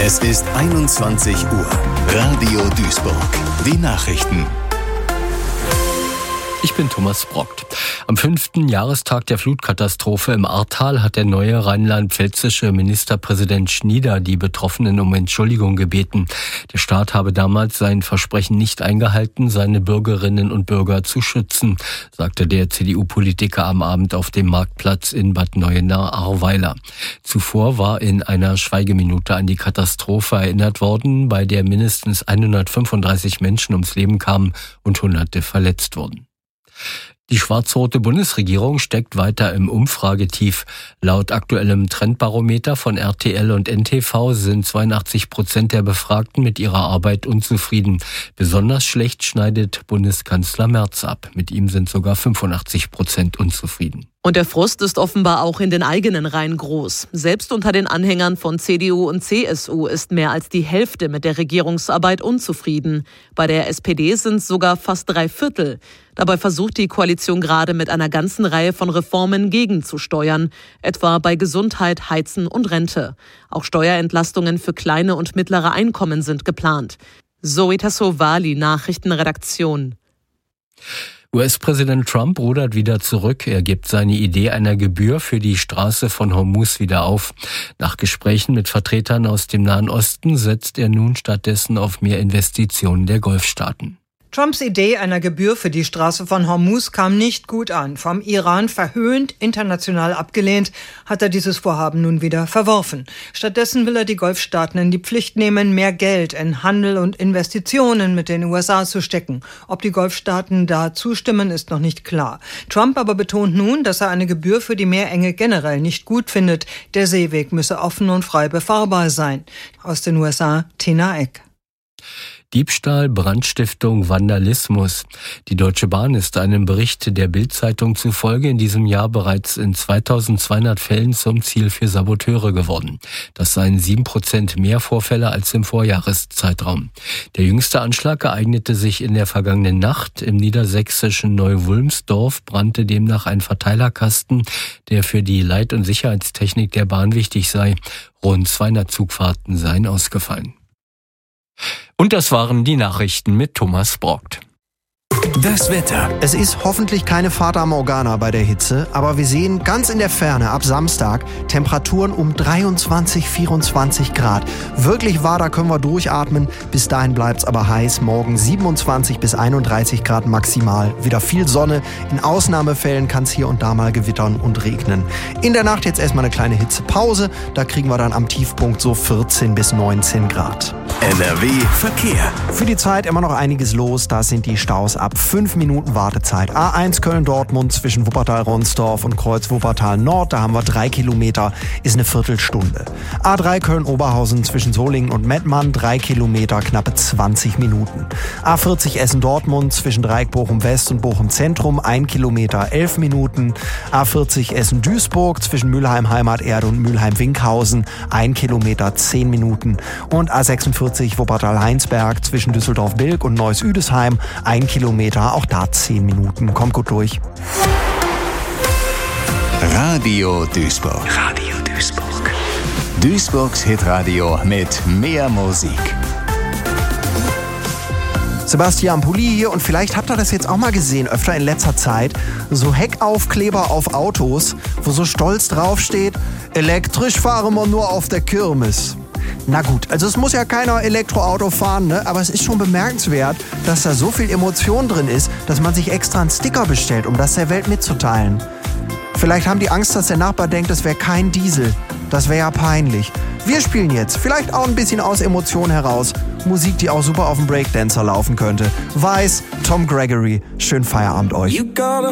Es ist 21 Uhr. Radio Duisburg. Die Nachrichten. Ich bin Thomas Brockt. Am 5. Jahrestag der Flutkatastrophe im Ahrtal hat der neue rheinland-pfälzische Ministerpräsident Schnieder die Betroffenen um Entschuldigung gebeten. Der Staat habe damals sein Versprechen nicht eingehalten, seine Bürgerinnen und Bürger zu schützen, sagte der CDU-Politiker am Abend auf dem Marktplatz in Bad Neuenahr-Ahrweiler. Zuvor war in einer Schweigeminute an die Katastrophe erinnert worden, bei der mindestens 135 Menschen ums Leben kamen und Hunderte verletzt wurden. Die schwarz-rote Bundesregierung steckt weiter im Umfragetief. Laut aktuellem Trendbarometer von RTL und NTV sind 82% der Befragten mit ihrer Arbeit unzufrieden. Besonders schlecht schneidet Bundeskanzler Merz ab. Mit ihm sind sogar 85% unzufrieden. Und der Frust ist offenbar auch in den eigenen Reihen groß. Selbst unter den Anhängern von CDU und CSU ist mehr als die Hälfte mit der Regierungsarbeit unzufrieden. Bei der SPD sind es sogar fast 3/4. Dabei versucht die Koalition gerade mit einer ganzen Reihe von Reformen gegenzusteuern, etwa bei Gesundheit, Heizen und Rente. Auch Steuerentlastungen für kleine und mittlere Einkommen sind geplant. Zoe Tassovali, Nachrichtenredaktion. US-Präsident Trump rudert wieder zurück. Er gibt seine Idee einer Gebühr für die Straße von Hormuz wieder auf. Nach Gesprächen mit Vertretern aus dem Nahen Osten setzt er nun stattdessen auf mehr Investitionen der Golfstaaten. Trumps Idee einer Gebühr für die Straße von Hormuz kam nicht gut an. Vom Iran verhöhnt, international abgelehnt, hat er dieses Vorhaben nun wieder verworfen. Stattdessen will er die Golfstaaten in die Pflicht nehmen, mehr Geld in Handel und Investitionen mit den USA zu stecken. Ob die Golfstaaten da zustimmen, ist noch nicht klar. Trump aber betont nun, dass er eine Gebühr für die Meerenge generell nicht gut findet. Der Seeweg müsse offen und frei befahrbar sein. Aus den USA, Tina Eck. Diebstahl, Brandstiftung, Vandalismus. Die Deutsche Bahn ist einem Bericht der Bild-Zeitung zufolge in diesem Jahr bereits in 2200 Fällen zum Ziel für Saboteure geworden. Das seien 7% mehr Vorfälle als im Vorjahreszeitraum. Der jüngste Anschlag ereignete sich in der vergangenen Nacht. Im niedersächsischen Neu-Wulmsdorf brannte demnach ein Verteilerkasten, der für die Leit- und Sicherheitstechnik der Bahn wichtig sei. Rund 200 Zugfahrten seien ausgefallen. Und das waren die Nachrichten mit Thomas Brockt. Das Wetter. Es ist hoffentlich keine Fata Morgana bei der Hitze, aber wir sehen ganz in der Ferne ab Samstag Temperaturen um 23, 24 Grad. Wirklich wahr, da können wir durchatmen. Bis dahin bleibt's aber heiß. Morgen 27 bis 31 Grad maximal. Wieder viel Sonne. In Ausnahmefällen kann es hier und da mal gewittern und regnen. In der Nacht jetzt erstmal eine kleine Hitzepause. Da kriegen wir dann am Tiefpunkt so 14 bis 19 Grad. NRW Verkehr. Für die Zeit immer noch einiges los. Da sind die Staus ab 5 Minuten Wartezeit. A1 Köln-Dortmund zwischen Wuppertal-Ronsdorf und Kreuz-Wuppertal-Nord. Da haben wir 3 Kilometer, ist eine Viertelstunde. A3 Köln-Oberhausen zwischen Solingen und Mettmann, 3 Kilometer, knappe 20 Minuten. A40 Essen-Dortmund zwischen Dreieck Bochum-West und Bochum-Zentrum, 1 Kilometer, 11 Minuten. A40 Essen-Duisburg zwischen Mülheim-Heimaterde und Mülheim-Winkhausen, 1 Kilometer, 10 Minuten. Und A46 Wuppertal-Heinsberg zwischen Düsseldorf-Bilk und Neuss-Üdesheim, 1 Kilometer, auch da 10 Minuten. Kommt gut durch. Radio Duisburg. Radio Duisburg. Duisburgs Hitradio mit mehr Musik. Sebastian Pulli hier und vielleicht habt ihr das jetzt auch mal gesehen, öfter in letzter Zeit. So Heckaufkleber auf Autos, wo so stolz draufsteht, elektrisch fahren wir nur auf der Kirmes. Na gut, also es muss ja keiner Elektroauto fahren, ne? Aber es ist schon bemerkenswert, dass da so viel Emotion drin ist, dass man sich extra einen Sticker bestellt, um das der Welt mitzuteilen. Vielleicht haben die Angst, dass der Nachbar denkt, es wäre kein Diesel. Das wäre ja peinlich. Wir spielen jetzt, vielleicht auch ein bisschen aus Emotionen heraus, Musik, die auch super auf dem Breakdancer laufen könnte. Weiß, Tom Gregory, schönen Feierabend euch. You got a